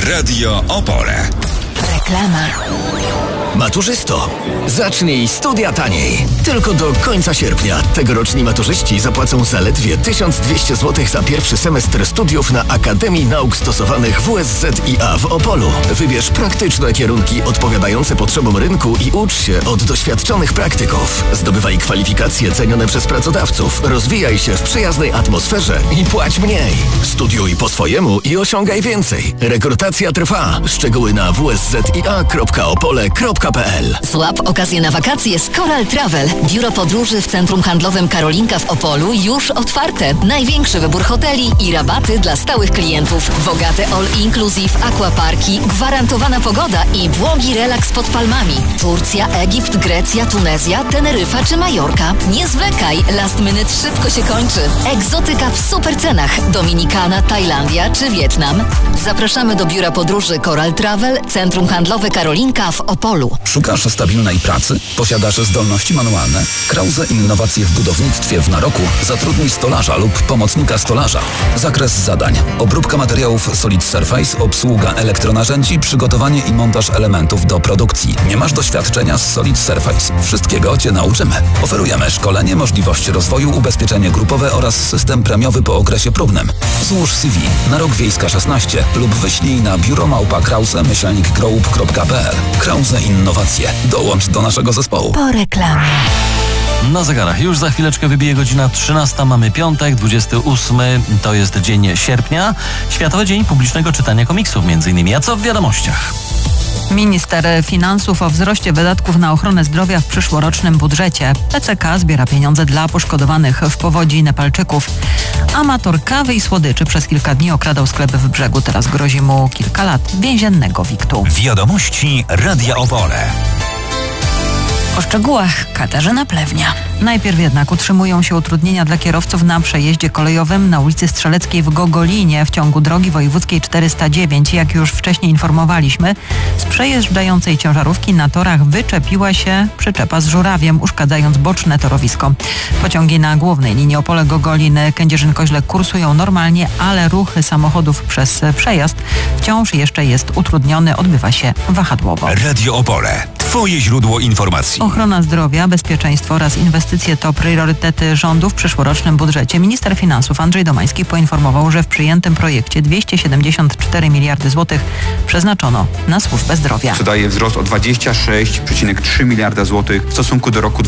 Radio Opole. Reklama. Maturzysto, zacznij studia taniej. Tylko do końca sierpnia tegoroczni maturzyści zapłacą zaledwie 1200 zł za pierwszy semestr studiów na Akademii Nauk Stosowanych WSZiA w Opolu. Wybierz praktyczne kierunki odpowiadające potrzebom rynku i ucz się od doświadczonych praktyków. Zdobywaj kwalifikacje cenione przez pracodawców, rozwijaj się w przyjaznej atmosferze i płać mniej. Studiuj po swojemu i osiągaj więcej. Rekrutacja trwa. Szczegóły na wszzia.opole.pl. Złap okazję na wakacje z Coral Travel. Biuro podróży w Centrum Handlowym Karolinka w Opolu już otwarte. Największy wybór hoteli i rabaty dla stałych klientów. Bogate all-inclusive aquaparki, gwarantowana pogoda i błogi relaks pod palmami. Turcja, Egipt, Grecja, Tunezja, Teneryfa czy Majorka. Nie zwlekaj, last minute szybko się kończy. Egzotyka w super cenach. Dominikana, Tajlandia czy Wietnam. Zapraszamy do biura podróży Coral Travel, Centrum Handlowe Karolinka w Opolu. Szukasz stabilnej pracy? Posiadasz zdolności manualne? Krause Innowacje w budownictwie w Naroku zatrudnij stolarza lub pomocnika stolarza. Zakres zadań: obróbka materiałów Solid Surface, obsługa elektronarzędzi, przygotowanie i montaż elementów do produkcji. Nie masz doświadczenia z Solid Surface? Wszystkiego Cię nauczymy. Oferujemy szkolenie, możliwość rozwoju, ubezpieczenie grupowe oraz system premiowy po okresie próbnym. Złóż CV na Rok Wiejska 16 lub wyślij na biuro@krause-group.pl. Krause Innowacje. Dołącz do naszego zespołu. Po reklamie. Na zegarach już za chwileczkę wybije godzina 13. Mamy piątek, 28. To jest dzień sierpnia. Światowy Dzień Publicznego Czytania Komiksów między innymi. A co w wiadomościach? Minister Finansów o wzroście wydatków na ochronę zdrowia w przyszłorocznym budżecie. PCK zbiera pieniądze dla poszkodowanych w powodzi Nepalczyków. Amator kawy i słodyczy przez kilka dni okradał sklep w Brzegu. Teraz grozi mu kilka lat więziennego wiktu. Wiadomości Radia Opole. O szczegółach Katarzyna Plewnia. Najpierw jednak utrzymują się utrudnienia dla kierowców na przejeździe kolejowym na ulicy Strzeleckiej w Gogolinie w ciągu drogi wojewódzkiej 409. Jak już wcześniej informowaliśmy, z przejeżdżającej ciężarówki na torach wyczepiła się przyczepa z żurawiem, uszkadzając boczne torowisko. Pociągi na głównej linii Opole-Gogoliny Kędzierzyn-Koźle kursują normalnie, ale ruch samochodów przez przejazd wciąż jeszcze jest utrudniony, odbywa się wahadłowo. Radio Opole. Twoje źródło informacji. Ochrona zdrowia, bezpieczeństwo oraz inwestycje to priorytety rządu w przyszłorocznym budżecie. Minister Finansów Andrzej Domański poinformował, że w przyjętym projekcie 274 miliardy złotych przeznaczono na służbę zdrowia. Co daje wzrost o 26,3 miliarda złotych w stosunku do roku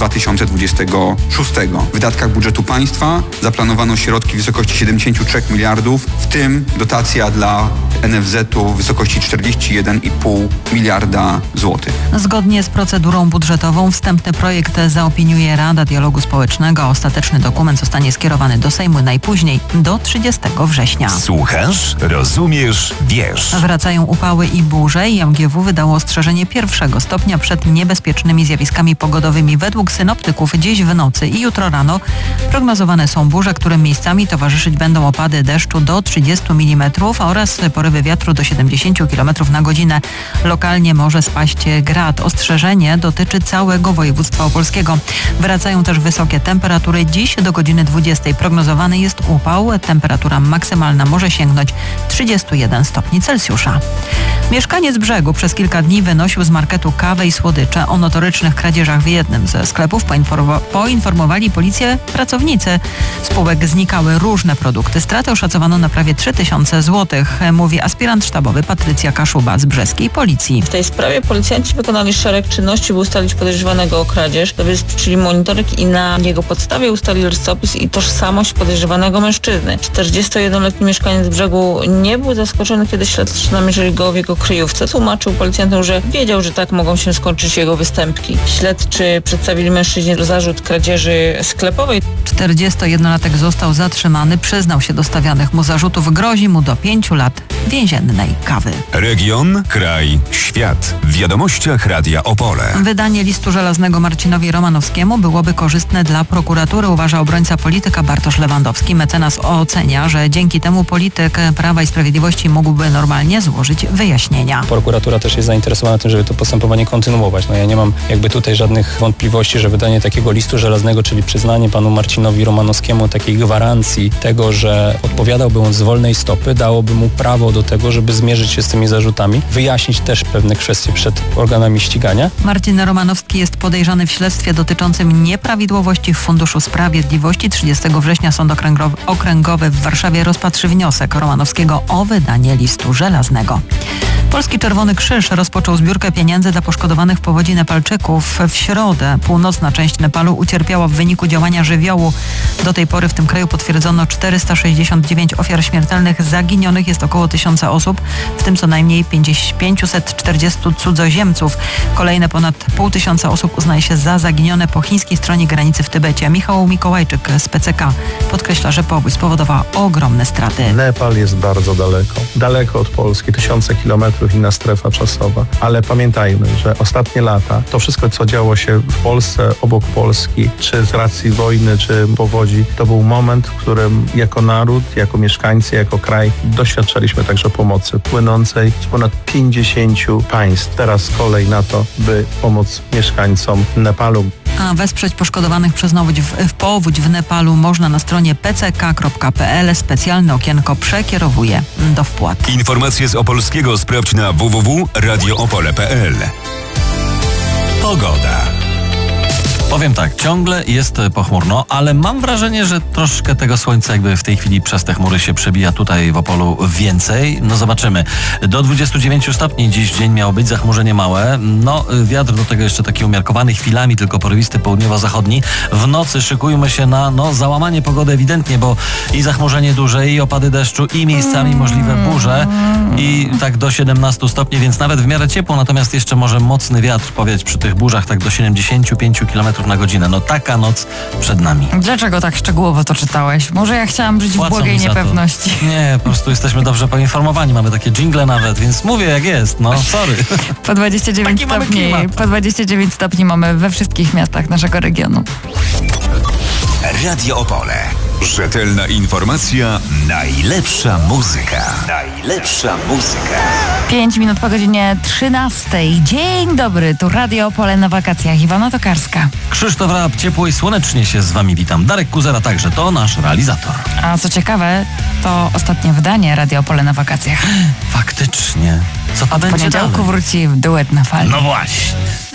2026. W wydatkach budżetu państwa zaplanowano środki w wysokości 73 miliardów, w tym dotacja dla NFZ-u w wysokości 41,5 miliarda złotych. Zgodnie z procedurą budżetową wstępny projekt zaopiniuje Rada Dialogu Społecznego, a ostateczny dokument zostanie skierowany do Sejmu najpóźniej do 30 września. Słuchasz, rozumiesz, wiesz. Wracają upały i burze i MGW wydało ostrzeżenie 1. stopnia przed niebezpiecznymi zjawiskami pogodowymi. Według synoptyków dziś w nocy i jutro rano prognozowane są burze, którym miejscami towarzyszyć będą opady deszczu do 30 mm oraz porywy wiatru do 70 km na godzinę. Lokalnie może spaść grad. Ostrzeżenie dotyczy całego województwa opolskiego. Wracają też wysokie temperatury. Dziś do godziny 20 prognozowany jest upał. Temperatura maksymalna może sięgnąć 31 stopni Celsjusza. Mieszkaniec Brzegu przez kilka dni wynosił z marketu kawę i słodycze. O notorycznych kradzieżach w jednym ze sklepów poinformowali policję pracownicy spółek. Znikały różne produkty. Straty oszacowano na prawie 3000 zł, mówi aspirant sztabowy Patrycja Kaszuba z brzeskiej policji. W tej sprawie policjanci wykonali szereg czynności, by ustalić podejrzewanego o kradzież. Zabezpieczyli monitoring i na jego podstawie ustalili rysopis i tożsamość podejrzewanego mężczyzny. 41-letni mieszkaniec Brzegu nie był zaskoczony, kiedy śledczy namierzyli go w jego kryjówce. Tłumaczył policjantom, że wiedział, że tak mogą się skończyć jego występki. Śledczy przedstawili mężczyźnie zarzut kradzieży sklepowej. 41-latek został zatrzymany, przyznał się do stawianych mu zarzutów. Grozi mu do 5 lat więziennej kawy. Region, kraj, świat. W wiadomościach Radia Opole. Wydanie listu żelaznego Marcinowi Romanowskiemu byłoby korzystne dla prokuratury, uważa obrońca polityka Bartosz Lewandowski. Mecenas ocenia, że dzięki temu polityk Prawa i Sprawiedliwości mógłby normalnie złożyć wyjaśnienie. wyjaśnienia. Prokuratura też jest zainteresowana tym, żeby to postępowanie kontynuować. Ja nie mam tutaj żadnych wątpliwości, że wydanie takiego listu żelaznego, czyli przyznanie panu Marcinowi Romanowskiemu takiej gwarancji tego, że odpowiadałby on z wolnej stopy, dałoby mu prawo do tego, żeby zmierzyć się z tymi zarzutami, wyjaśnić też pewne kwestie przed organami ścigania. Marcin Romanowski jest podejrzany w śledztwie dotyczącym nieprawidłowości w Funduszu Sprawiedliwości. 30 września Sąd Okręgowy w Warszawie rozpatrzy wniosek Romanowskiego o wydanie listu żelaznego. Polski Czerwony Krzyż rozpoczął zbiórkę pieniędzy dla poszkodowanych w powodzi Nepalczyków. W środę północna część Nepalu ucierpiała w wyniku działania żywiołu. Do tej pory w tym kraju potwierdzono 469 ofiar śmiertelnych. Zaginionych jest około 1000 osób, w tym co najmniej 540 cudzoziemców. Kolejne ponad 500 osób uznaje się za zaginione po chińskiej stronie granicy w Tybecie. Michał Mikołajczyk z PCK podkreśla, że powódź spowodowała ogromne straty. Nepal jest bardzo daleko od Polski, 1000 kilometrów, inna strefa czasowa. Ale pamiętajmy, że ostatnie lata, to wszystko, co działo się w Polsce, obok Polski, czy z racji wojny, czy powodzi, to był moment, w którym jako naród, jako mieszkańcy, jako kraj doświadczaliśmy także pomocy płynącej z ponad 50 państw. Teraz kolej na to, by pomóc mieszkańcom Nepalu. A wesprzeć poszkodowanych przez powódź w Nepalu można na stronie pck.pl. Specjalne okienko przekierowuje do wpłat. Informacje z Opolskiego sprawdź na www.radioopole.pl. Pogoda. Powiem tak, ciągle jest pochmurno, ale mam wrażenie, że troszkę tego słońca jakby w tej chwili przez te chmury się przebija tutaj w Opolu więcej. Zobaczymy. Do 29 stopni dziś dzień miało być, zachmurzenie małe. Wiatr do tego jeszcze taki umiarkowany, chwilami tylko porywisty południowo-zachodni. W nocy szykujmy się na załamanie pogody ewidentnie, bo i zachmurzenie duże, i opady deszczu, i miejscami możliwe burze. I tak do 17 stopni, więc nawet w miarę ciepło, natomiast jeszcze może mocny wiatr powiać przy tych burzach tak do 75 km na godzinę. Taka noc przed nami. Dlaczego tak szczegółowo to czytałeś? Może ja chciałam żyć w błogiej niepewności. Nie, po prostu jesteśmy dobrze poinformowani. Mamy takie dżingle nawet, więc mówię jak jest. Sorry. Po 29 stopni mamy we wszystkich miastach naszego regionu. Radio Opole. Rzetelna informacja, najlepsza muzyka. 5 minut po godzinie 13. Dzień dobry, tu Radio Opole na wakacjach. Iwona Tokarska. Krzysztof Rab, ciepło i słonecznie się z wami witam. Darek Kuzera także, to nasz realizator. A co ciekawe, to ostatnie wydanie Radio Opole na wakacjach. Faktycznie. Co to Od będzie poniedziałku dalej? wróci duet na fali. No właśnie.